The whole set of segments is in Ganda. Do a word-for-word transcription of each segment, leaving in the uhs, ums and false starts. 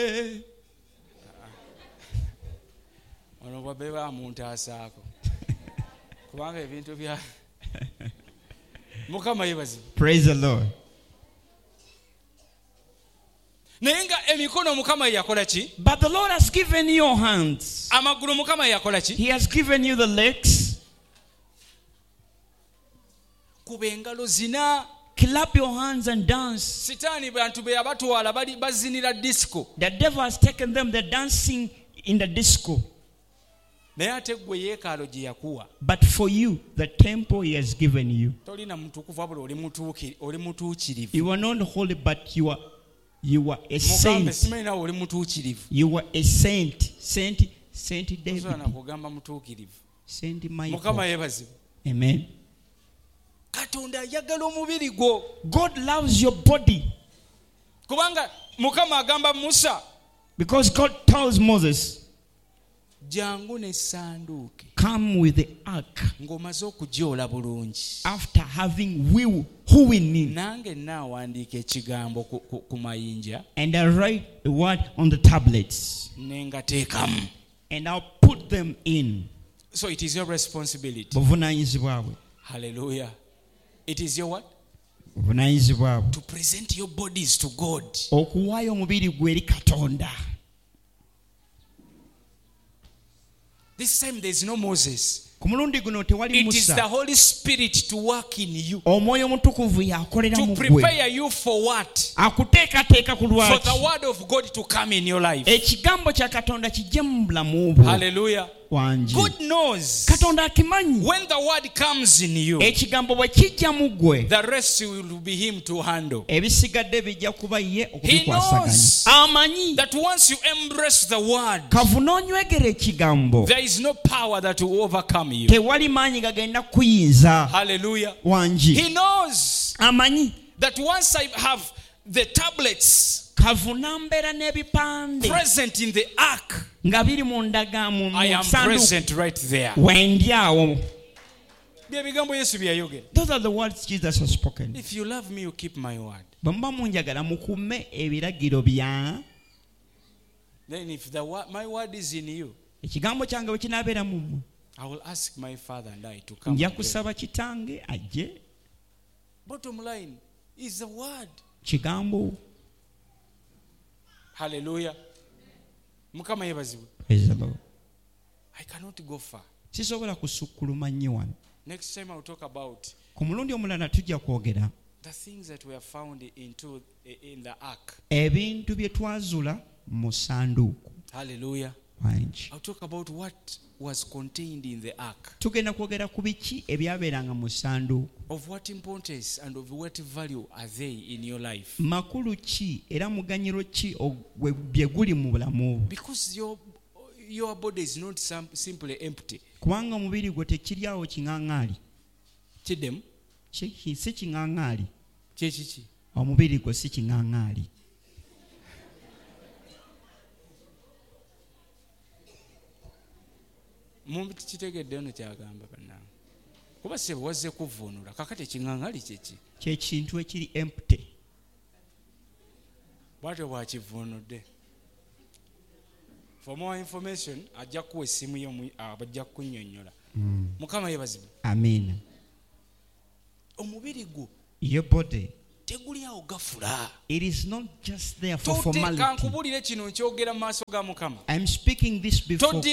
nze ono bwabe bamuntu asaako kubanga ebintu bya Mukama yebazi. Praise the Lord. Nenga emikono Mukama yakola ki? But the Lord has given you your hands. Amagulu Mukama yakola ki? He has given you the legs. Kubengalo zina. Clap your hands and dance. Sitani bantu be abatwala bali bazinira disco. The devil has taken them, they're dancing in the disco. But for you, the temple he has given you. You are not holy, but you are you are a saint. You are a saint. Saint Saint David. Saint Michael. Amen. God loves your body. Because God tells Moses, come with the ark after having will wooing, and I write the word on the tablets and I'll put them in. So it is your responsibility. Hallelujah. It is your what? To present your bodies to God. This time there is no Moses. It is the Holy Spirit to work in you. To prepare you for what? For the word of God to come in your life. Hallelujah. God knows when the word comes in you, the rest will be him to handle. He knows that once you embrace the word, there is no power that will overcome you. Hallelujah. He knows that once I have the tablets present in the ark, I am present right there. Those are the words Jesus has spoken. If you love me, you keep my word. Then if the word, my word is in you, I will ask my Father and I to come. Bottom line is the word. Hallelujah. Praise the Lord. I cannot go far. Next time I'll talk about the things that were found into in the ark. Hallelujah. I'll talk about what was contained in the ark. Of what importance and of what value are they in your life? Because your your body is not simply empty. Chidem? Chechichi. Mumbi chitegedde ono kyagamba bannange. Kuba se wazze kuvunula kakati ekiŋŋaŋali kyeki. Kye kintu ekiri empty. Bwatyo bwakivunudde. For more information ajja kuwa essimu ye abajja kunnyonnyola. Mukama yebazibwe. Amen. Omubiri gwo. Your body. It is not just there for formality. I'm speaking this before God.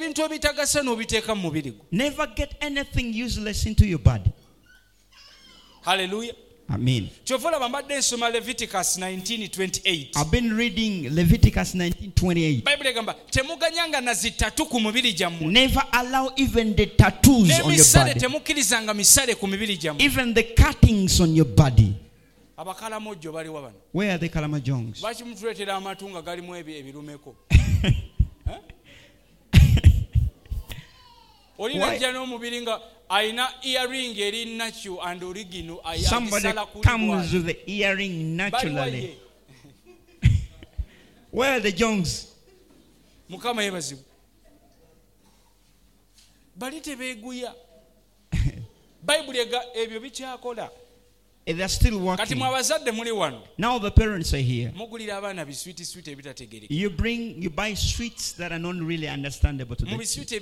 Never get anything useless into your body. Hallelujah. Amen. Leviticus nineteen twenty-eight. I've been reading Leviticus nineteen twenty-eight. Never allow even the tattoos on your body. Even the cuttings on your body. Where are the Kalamajongs? Somebody comes with the earring naturally. Where are the Jongs? They're still working. Now the parents are here. You bring, you buy sweets that are not really understandable to them.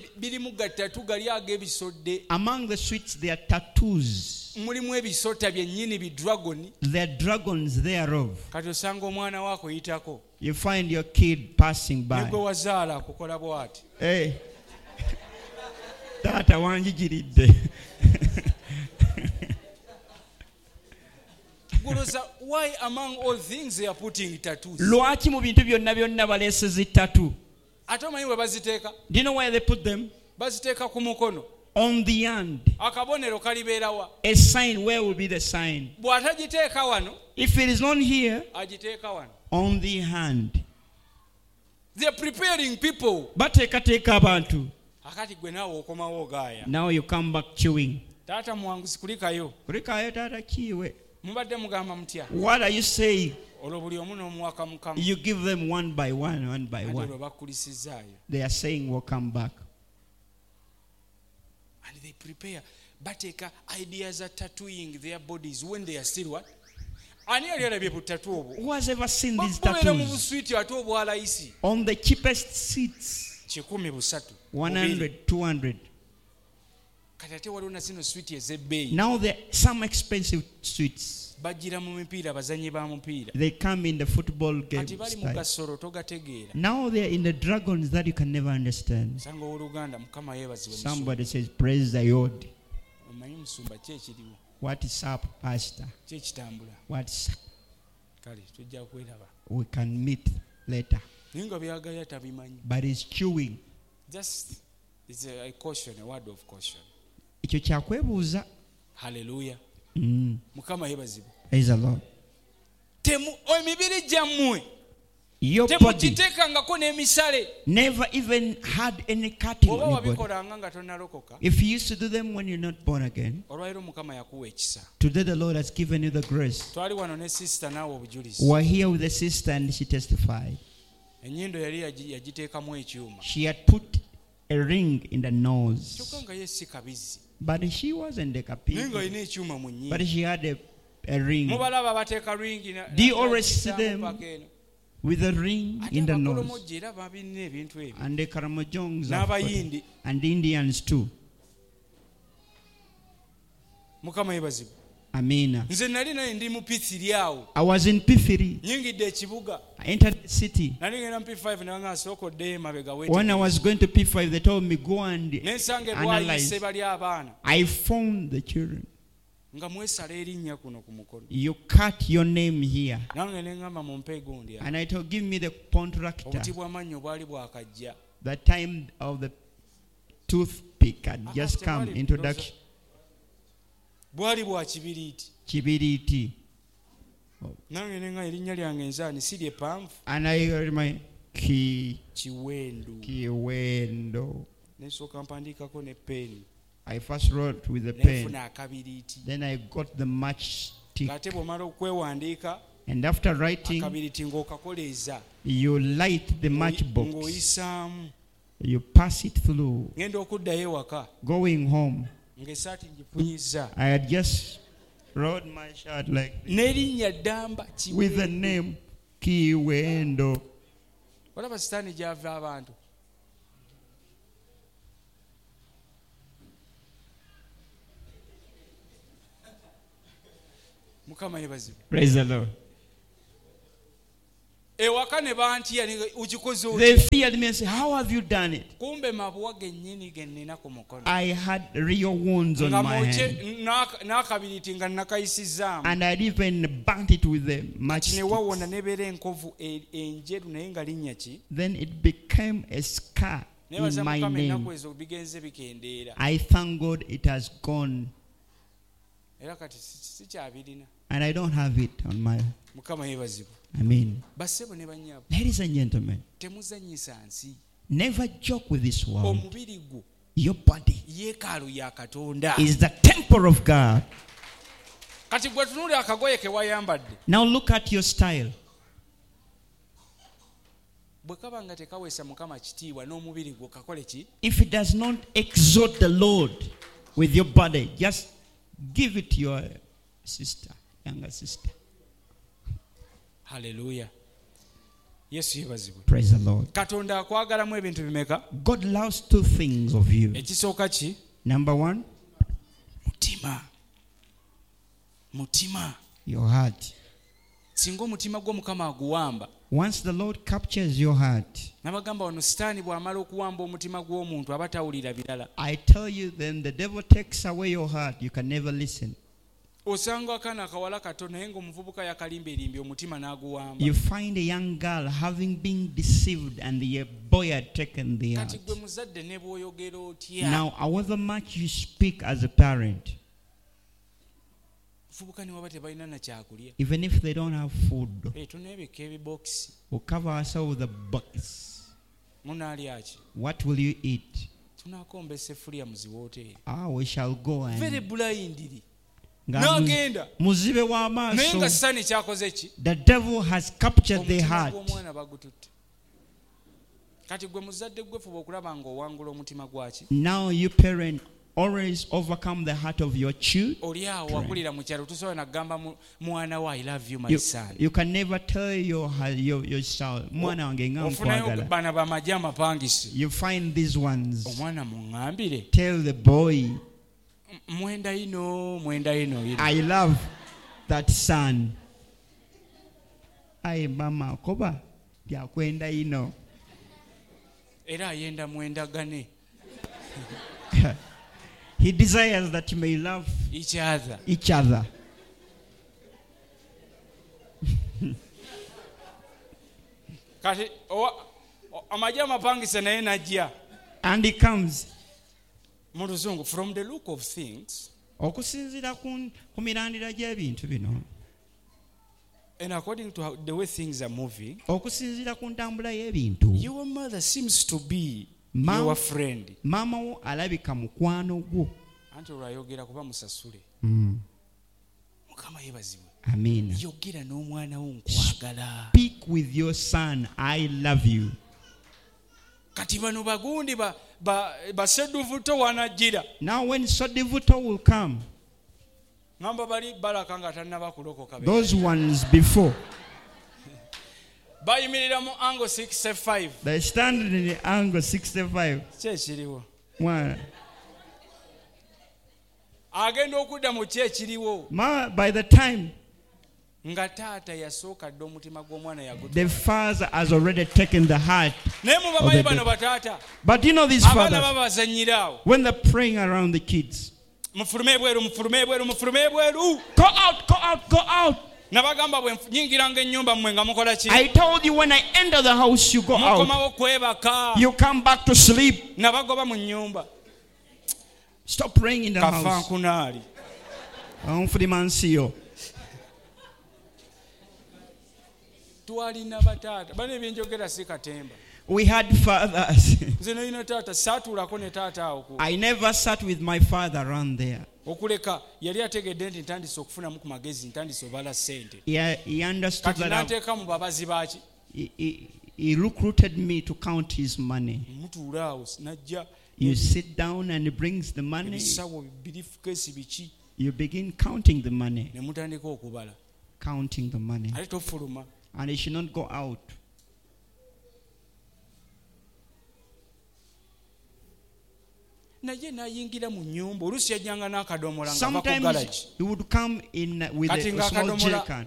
Among the sweets, there are tattoos. There are dragons thereof. You find your kid passing by. Hey. Tata wanjigiridde. Why among all things they are putting tattoos? Lwaki mu bintu byonna byonna baleeseza tattoo? Ate omanyi bwe baziteeka? Do you know where they put them? Baziteeka ku mukono. On the hand. Akabonero kalibeera wa? A sign. Where will be the sign? Bw'atagiteeka wano. If it is not here, agiteeka wano. On the hand. They are preparing people. Bateekateeka abantu. Akati gwe naawe okomawo ogaaya. Now you come back chewing. Taata muwanguzi kulikayo. Kulikayo taata kiwe. Mubadde mugamba mutya? What are you saying? Olwo buli omu n'omuwaka Mukama. You give them one by one, one by one. Ate bakulisizaayo. They are saying we'll come back. And they prepare. Bateeka ideas are tattooing their bodies when they are still what? Ani yali alabye ku tattoo obwo? Who has ever seen these tattoos? Mu buswiti ate obwalayisi. On the cheapest seats. Kikumi busatu. one hundred, two hundred. Now there are some expensive sweets. They come in the football game style. Now they are in the dragons that you can never understand. Somebody says, praise the Lord. What is up, Pastor? What is up? We can meet later. But it's chewing. Just it's a caution, a word of caution. Hallelujah. Mm. Mukama yebazibwe. Praise the Lord. Temu emibiri jammwe. Your body never even had any cutting on your body. If you used to do them when you're not born again, today the Lord has given you the grace. We're here with a sister and she testified. She had put a ring in the nose. But she wasn't a kapi. But she had a, a ring. Do you always see them with a ring in the nose? And the Karamojongs and the Indians too. Amina. I was in Pithiri. I entered the city. When I was going to P five, they told me, go and analyze. I found the children. You cut your name here. And I told, give me the contractor. The time of the toothpick had just come, introduction. Kibiriti. And I heard my ki Kiwendo. I first wrote with the pen. Then I got the matchstick. And after writing, you light the matchbox. You pass it through. Going home, I had just wrote my shirt like this, with the name Kiwendo. Praise the Lord. They feared me and said, how have you done it? I had real wounds on my hand. And I'd even burnt it with the matchstick. Then it became a scar in my name. I thank God it has gone. And I don't have it on my... I mean, ladies and gentlemen, never joke with this world. Your body is the temple of God. Now look at your style. If it does not exalt the Lord with your body, just give it to your sister. younger sister. Hallelujah. Yesu yebazibwe. Praise the Lord. Katonda akwagalamu ebintu bimeka? God loves two things of you. Ekisooka ki? Number one, mutima. Mutima. Your heart. Singa omutima gwo Mukama aguwamba. Once the Lord captures your heart, nabagamba wano sitaani bw'amala okuwamba omutima gw'omuntu aba tawulira birala. I tell you, then the devil takes away your heart, you can never listen. Osanga akaana akawala kato naye ng'omuvubuka yakalimba erimbi omutima n'aguwamba. You find a young girl having been deceived and the boy had taken the heart. Kati gwe muzadde ne bw'oyogera otya. Now, however much you speak as a parent, even if they don't have food, we'll cover ourselves with a box. What will you eat? Ah, we shall go and the devil has captured their heart. Now you parent always overcome the heart of your children. You, you can never tell your your, your child. You find these ones. Tell the boy, I love that son. Ay mama koba ya kwenda ino. Era ayenda mwenda gane. He desires that you may love each other. Each other. And he comes. From the look of things, and according to the way things are moving, your mother seems to be Mama, your friend. Mama wo alabika mukwano gwo. Anti olwayogera kuba musasule. Mm. Mukama yebazibwe. Amen. Yogera n'omwana wo nkwagala. Speak with your son, I love you. Kati bano bagundi ba ba baseduvuto wanajira. Now when Sodivuto will come, ngamba bali baraka nga tannaba kulokoka be. Those ones before. Bayimirira mu angle sixty-five. They stand in the angle sixty-five. Kyekiriwo. Mwana. Agenda okudda mu kyekiriwo. By the time nga taata yasooka dda omutima gw'omwana yagutwala. The father has already taken the heart. Naye mubamanyi bano bataata. But you know these fathers. Abaana babazanyira. When they're praying around the kids. Mufulume ebweru, mufulume ebweru, mufulume ebweru. Go out, go out, go out. I told you when I enter the house, you go out. You come back to sleep. Stop praying in the house. We had fathers. I never sat with my father around there. Yeah, he understood that he, he, he recruited me to count his money. You sit down and he brings the money. You begin counting the money. Counting the money. And he should not go out. Sometimes he would come in with a, a small jerrycan.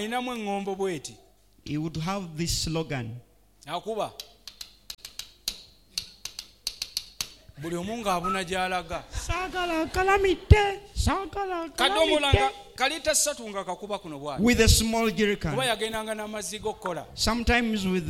He would have this slogan. With a small jerrycan. Sometimes with